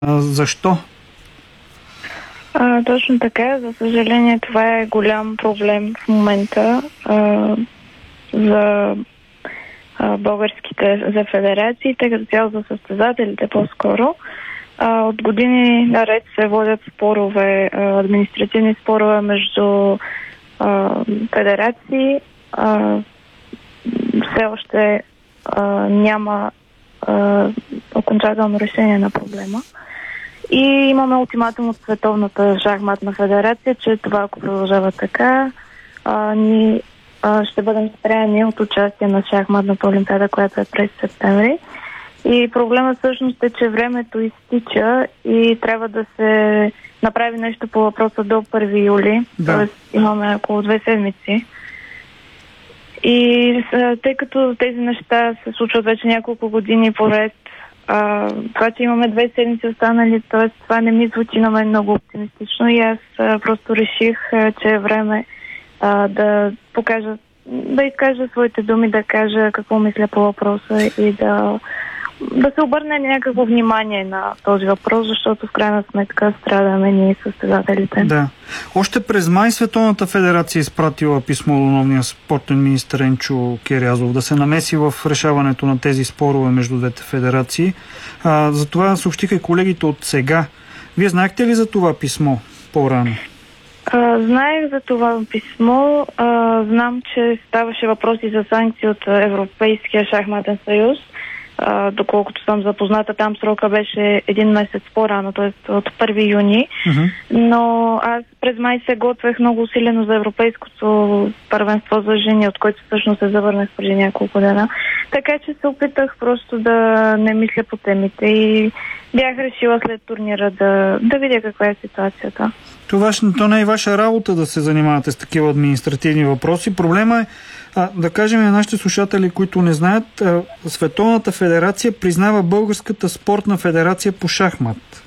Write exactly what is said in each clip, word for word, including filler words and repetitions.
А, защо? А, точно така. За съжаление, това е голям проблем в момента а, за а, българските, за федерациите, като цяло за състезателите по-скоро. А, от години наред се водят спорове, а, административни спорове между а, федерации. А, все още а, няма а, окончателно решение на проблема. И имаме ултиматум от Световната шахматна федерация, че това, ако продължава така, а, ни а, ще бъдем спряни от участие на шахматната олимпиада, която е през септември. И проблема всъщност е, че времето изтича и трябва да се направи нещо по въпроса до първи юли. Да. Тоест имаме около две седмици. И тъй като тези неща се случват вече няколко години поред, а, това, че имаме две седмици останали, т.е. това не ми звучи на мен много оптимистично и аз а, просто реших, а, че е време а, да покажа, да изкажа своите думи, да кажа какво мисля по въпроса и да, да се обърне някакво внимание на този въпрос, защото в крайна сметка страдаме ние състезателите. Да. Още през май Световната федерация е изпратила писмо до новния спортен министър Енчо Керязов да се намеси в решаването на тези спорове между двете федерации. А, за това съобщиха и колегите от сега. Вие знаехте ли за това писмо по-рано? А, знаех за това писмо. А, знам, че ставаше въпроси за санкции от Европейския шахматен съюз. Uh, доколкото съм запозната, там срока беше един месец по-рано, т.е. от първи юни. Uh-huh. Но аз през май се готвех много усилено за Европейското първенство за жени, от който всъщност се завърнах преди няколко дена. Така че се опитах просто да не мисля по темите и бях решила след турнира да, да видя каква е ситуацията. Това то не е ваша работа да се занимавате с такива административни въпроси. Проблема е, а, да кажем на нашите слушатели, които не знаят, а, Световната федерация признава Българската спортна федерация по шахмат.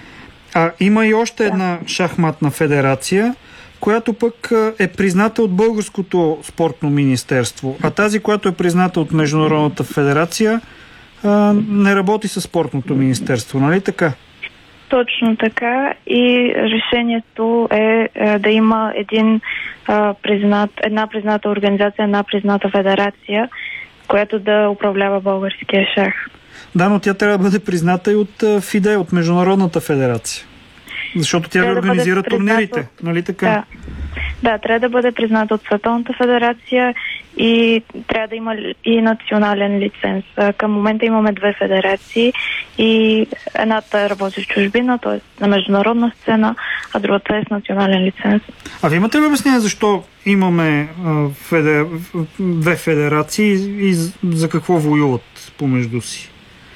А има и още една шахматна федерация, която пък е призната от Българското спортно министерство. А тази, която е призната от Международната федерация, а, не работи със спортното министерство, нали така? Точно така и решението е, е да има един а, признат, една призната организация, една призната федерация, която да управлява българския шах. Да, но тя трябва да бъде призната и от ФИДЕ, от Международната федерация. Защото тя да организира да турнирите, от... нали така? Да. да, трябва да бъде призната от Световната федерация и трябва да има и национален лиценз. Към момента имаме две федерации и едната работи в чужбина, т.е. на международна сцена, а другата е с национален лиценз. А ви имате ли обяснение защо имаме а, федер... две федерации и за какво воюват помежду си?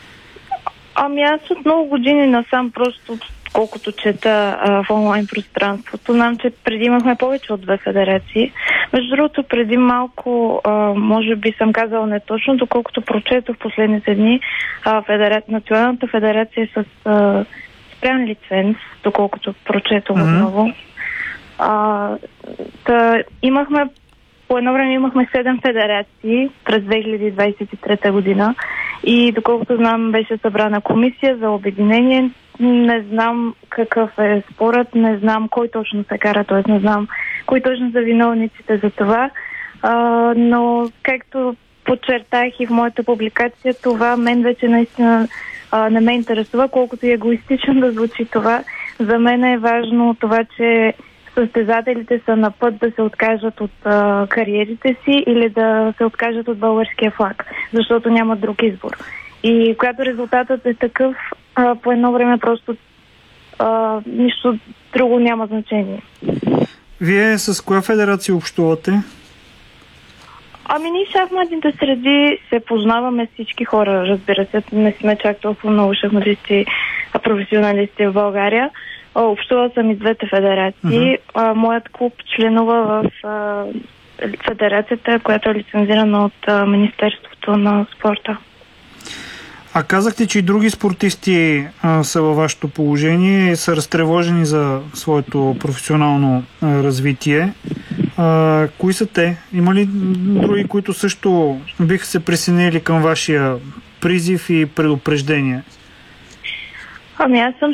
Ами аз от много години насам просто колкото чета а, в онлайн пространството, знам, че преди имахме повече от две федерации. Между другото, преди малко, а, може би съм казала неточно, доколкото прочетох в последните дни, а, федера... Националната федерация е с а, спрян лиценз, доколкото прочетох mm-hmm. отново. А, та, имахме, по едно време имахме седем федерации през две хиляди двадесет и трета година и доколкото знам, беше събрана комисия за обединение. Не знам какъв е спорът, не знам кой точно се кара, т.е. не знам кои точно са виновниците за това, а, но както подчертах и в моята публикация, това мен вече наистина а, не ме интересува, колкото и егоистично да звучи това. За мен е важно това, че състезателите са на път да се откажат от а, кариерите си или да се откажат от българския флаг, защото няма друг избор. И когато резултатът е такъв, а, по едно време просто а, нищо друго няма значение. Вие с коя федерация общувате? Ами ние шахматните среди се познаваме всички хора, разбира се. Не сме чак толкова много шахматисти, професионалисти в България. Общувала съм и двете федерации. Uh-huh. А, моят клуб членува в а, федерацията, която е лицензирана от а, Министерството на спорта. А казахте, че и други спортисти а, са във вашето положение и са разтревожени за своето професионално а, развитие. А, кои са те? Има ли други, които също биха се присъединили към вашия призив и предупреждение? Ами аз съм